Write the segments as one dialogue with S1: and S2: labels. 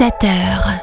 S1: 7h.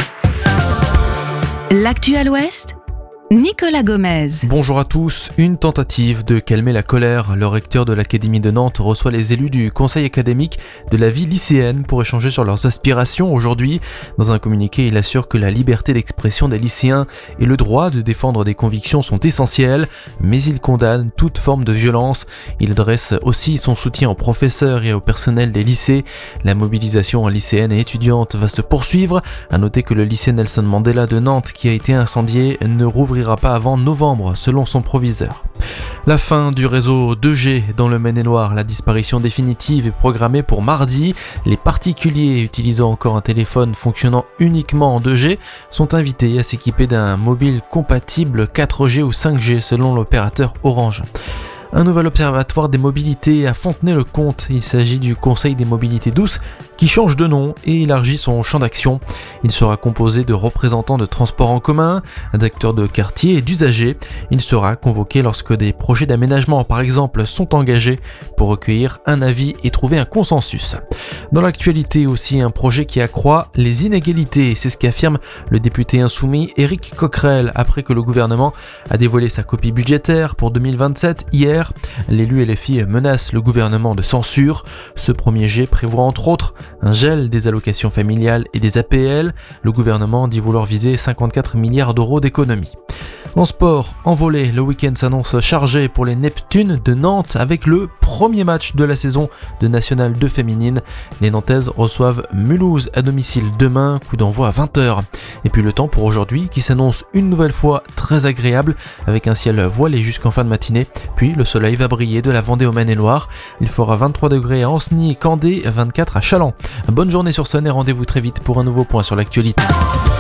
S1: L'actu à l'Ouest, Nicolas Gomez.
S2: Bonjour à tous. Une tentative de calmer la colère. Le recteur de l'Académie de Nantes reçoit les élus du conseil académique de la vie lycéenne pour échanger sur leurs aspirations aujourd'hui. Dans un communiqué, il assure que la liberté d'expression des lycéens et le droit de défendre des convictions sont essentiels, mais il condamne toute forme de violence. Il dresse aussi son soutien aux professeurs et au personnel des lycées. La mobilisation lycéenne et étudiante va se poursuivre. À noter que le lycée Nelson Mandela de Nantes, qui a été incendié, ne rouvrira pas avant novembre, selon son proviseur. La fin du réseau 2G dans le Maine-et-Loire, la disparition définitive est programmée pour mardi. Les particuliers utilisant encore un téléphone fonctionnant uniquement en 2G sont invités à s'équiper d'un mobile compatible 4G ou 5G selon l'opérateur Orange. Un nouvel observatoire des mobilités à Fontenay-le-Comte. Il s'agit du Conseil des mobilités douces qui change de nom et élargit son champ d'action. Il sera composé de représentants de transports en commun, d'acteurs de quartier et d'usagers. Il sera convoqué lorsque des projets d'aménagement, par exemple, sont engagés pour recueillir un avis et trouver un consensus. Dans l'actualité aussi, un projet qui accroît les inégalités. C'est ce qu'affirme le député insoumis Éric Coquerel après que le gouvernement a dévoilé sa copie budgétaire pour 2027 hier. L'élu LFI menace le gouvernement de censure. Ce premier jet prévoit entre autres un gel des allocations familiales et des APL. Le gouvernement dit vouloir viser 54 milliards d'euros d'économies. En sport, en volley, le week-end s'annonce chargé pour les Neptunes de Nantes avec le premier match de la saison de National 2 féminine. Les Nantaises reçoivent Mulhouse à domicile demain, coup d'envoi à 20h. Et puis le temps pour aujourd'hui qui s'annonce une nouvelle fois très agréable avec un ciel voilé jusqu'en fin de matinée. Puis le soleil va briller de la Vendée au Maine-et-Loire. Il fera 23 degrés à Ancenis et Candé, 24 à Challans. Bonne journée sur Sonne et rendez-vous très vite pour un nouveau point sur l'actualité.